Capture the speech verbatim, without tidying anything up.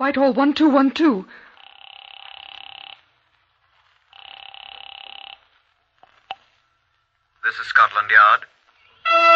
Whitehall one two one two. This is Scotland Yard.